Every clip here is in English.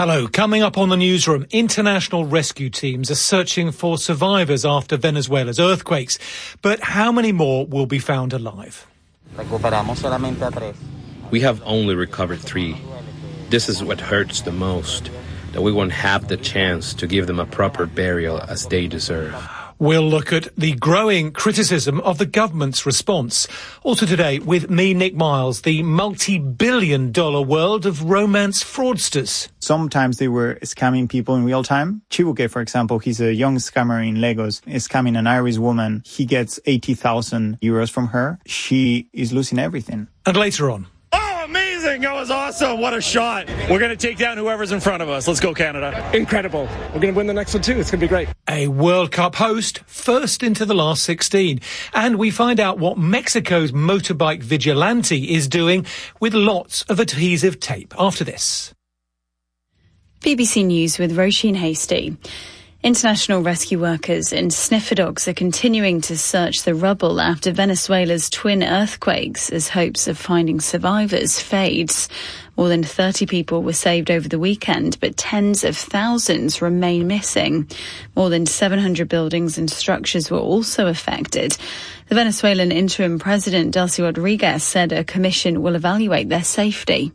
Hello. Coming up on the newsroom, international rescue teams are searching for survivors after Venezuela's earthquakes. But how many more will be found alive? We have only recovered 3. This is what hurts the most, that we won't have the chance to give them a proper burial as they deserve. We'll look at the growing criticism of the government's response. Also today, with me, Nick Miles, the multi-billion-dollar world of romance fraudsters. Sometimes they were scamming people in real time. Chibuke, for example, he's a young scammer in Lagos, is scamming an Irish woman. He gets 80,000 euros from her. She is losing everything. And later on. Amazing! That was awesome! What a shot! We're going to take down whoever's in front of us. Let's go, Canada. Incredible. We're going to win the next one too. It's going to be great. A World Cup host, first into the last 16. And we find out what Mexico's motorbike vigilante is doing with lots of adhesive tape after this. BBC News with Roisin Hasty. International rescue workers and sniffer dogs are continuing to search the rubble after Venezuela's twin earthquakes as hopes of finding survivors fades. More than 30 people were saved over the weekend, but tens of thousands remain missing. More than 700 buildings and structures were also affected. The Venezuelan interim president, Delcy Rodriguez, said a commission will evaluate their safety.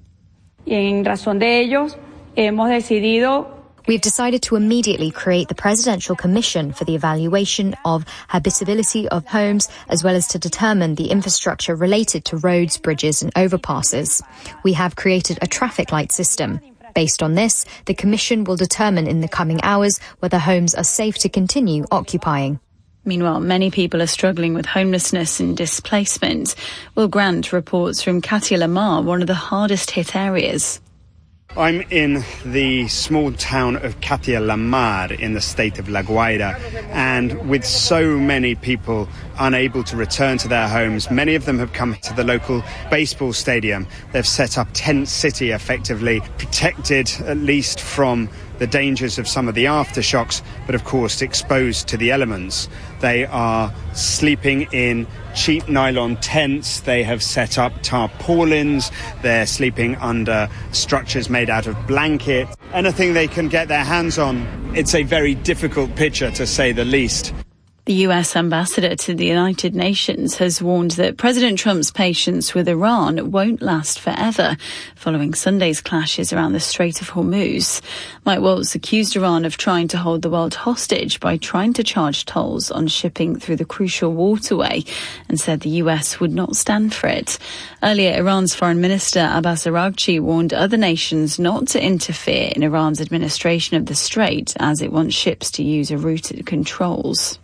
En razón de ellos, hemos decidido We've decided to immediately create the Presidential Commission for the evaluation of habitability of homes, as well as to determine the infrastructure related to roads, bridges and overpasses. We have created a traffic light system. Based on this, the Commission will determine in the coming hours whether homes are safe to continue occupying. Meanwhile, many people are struggling with homelessness and displacement. Will Grant reports from Katia Lamar, one of the hardest hit areas. I'm in the small town of Katia Lamar in the state of La Guaira, and with so many people unable to return to their homes, many of them have come to the local baseball stadium. They've set up tent city, effectively protected at least from the dangers of some of the aftershocks, but of course exposed to the elements. They are sleeping in cheap nylon tents. They have set up tarpaulins. They're sleeping under structures made out of blankets. Anything they can get their hands on. It's a very difficult picture, to say the least. The US ambassador to the United Nations has warned that President Trump's patience with Iran won't last forever, following Sunday's clashes around the Strait of Hormuz. Mike Waltz accused Iran of trying to hold the world hostage by trying to charge tolls on shipping through the crucial waterway, and said the US would not stand for it. Earlier, Iran's Foreign Minister Abbas Araghchi warned other nations not to interfere in Iran's administration of the strait, as it wants ships to use a route it controls.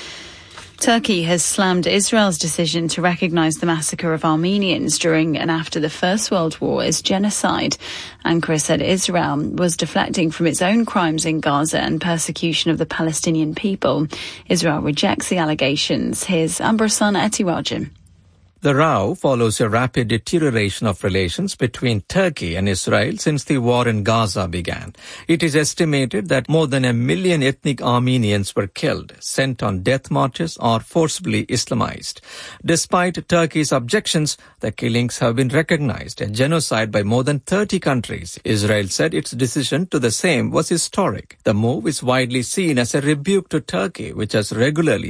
Turkey has slammed Israel's decision to recognise the massacre of Armenians during and after the First World War as genocide. Ankara said Israel was deflecting from its own crimes in Gaza and persecution of the Palestinian people. Israel rejects the allegations. Here's Ambersan Etirajan. The row follows a rapid deterioration of relations between Turkey and Israel since the war in Gaza began. It is estimated that more than 1 million ethnic Armenians were killed, sent on death marches or forcibly Islamized. Despite Turkey's objections, the killings have been recognized as genocide by more than 30 countries. Israel said its decision to the same was historic. The move is widely seen as a rebuke to Turkey, which has regularly